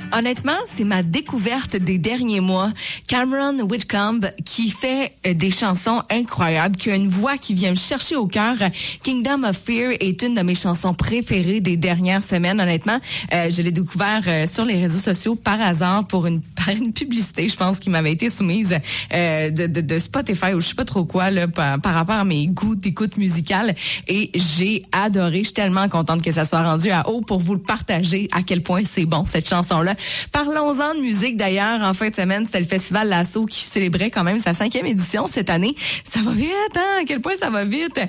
Honnêtement, c'est ma découverte des derniers mois. Cameron Whitcomb qui fait des chansons incroyables, qui a une voix qui vient me chercher au cœur. Kingdom of Fear est une de mes chansons préférées des dernières semaines. Honnêtement, je l'ai découvert sur les réseaux sociaux par hasard par une publicité, je pense, qui m'avait été soumise de Spotify ou je sais pas trop quoi là par rapport à mes goûts d'écoute musicale. Et j'ai adoré. Je suis tellement contente que ça soit rendu à haut pour vous le partager à quel point c'est bon cette chanson-là. Parlons-en de musique d'ailleurs. En fin de semaine, c'était le Festival Lasso qui célébrait quand même sa 5e édition cette année. Ça va vite, hein? À quel point ça va vite?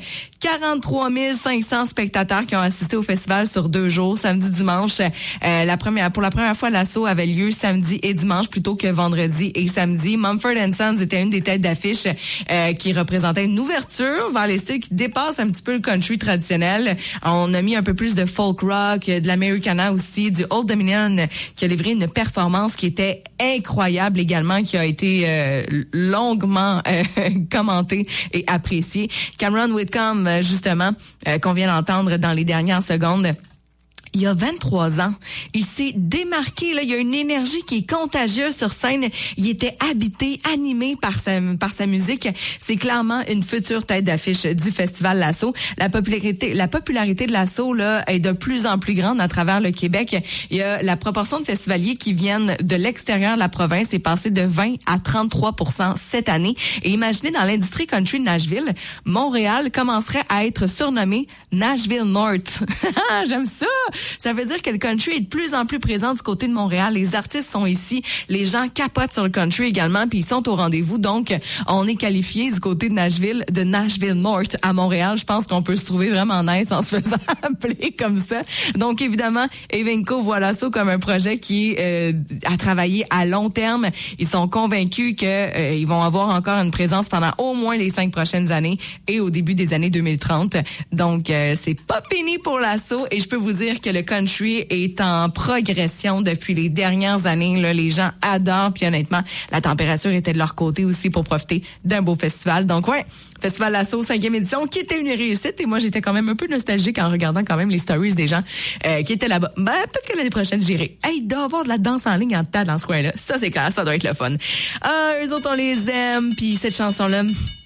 43 500 spectateurs qui ont assisté au festival sur 2 jours, samedi, dimanche. Pour la première fois, Lasso avait lieu samedi et dimanche plutôt que vendredi et samedi. Mumford & Sons était une des têtes d'affiche qui représentait une ouverture vers les styles qui dépassent un petit peu le country traditionnel. On a mis un peu plus de folk rock, de l'Americana aussi, du Old Dominion qui a livré une performance qui était incroyable également, qui a été longuement commentée et appréciée. Cameron Whitcomb, justement, qu'on vient d'entendre dans les dernières secondes, il y a 23 ans, il s'est démarqué. Là, il y a une énergie qui est contagieuse sur scène. Il était habité, animé par sa musique. C'est clairement une future tête d'affiche du Festival Lasso. La popularité de Lasso là est de plus en plus grande à travers le Québec. Il y a la proportion de festivaliers qui viennent de l'extérieur de la province est passée de 20 à 33% cette année. Et imaginez, dans l'industrie country de Nashville, Montréal commencerait à être surnommé Nashville North. J'aime ça! Ça veut dire que le country est de plus en plus présent du côté de Montréal. Les artistes sont ici. Les gens capotent sur le country également, puis ils sont au rendez-vous. Donc, on est qualifié du côté de Nashville North à Montréal. Je pense qu'on peut se trouver vraiment nice en se faisant appeler comme ça. Donc, évidemment, Evenco voit Lasso comme un projet qui a travaillé à long terme. Ils sont convaincus que ils vont avoir encore une présence pendant au moins les 5 prochaines années et au début des années 2030. Donc, c'est pas fini pour Lasso et je peux vous dire que le country est en progression depuis les dernières années. Là, les gens adorent, puis honnêtement, la température était de leur côté aussi pour profiter d'un beau festival. Donc ouais, Festival Lasso 5e édition, qui était une réussite. Et moi, j'étais quand même un peu nostalgique en regardant quand même les stories des gens qui étaient là-bas. Ben, peut-être que l'année prochaine, j'irai. Hey, il doit y avoir de la danse en ligne en tas dans ce coin-là. Ça, c'est clair, ça doit être le fun. Eux autres, on les aime, puis cette chanson-là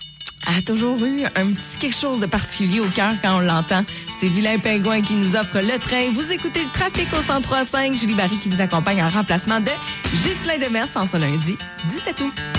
a toujours eu un petit quelque chose de particulier au cœur quand on l'entend. C'est Vilain Pingouin qui nous offre le train. Vous écoutez le trafic au 103.5. Julie Barry qui vous accompagne en remplacement de Ghislain Demers en ce lundi 17 août.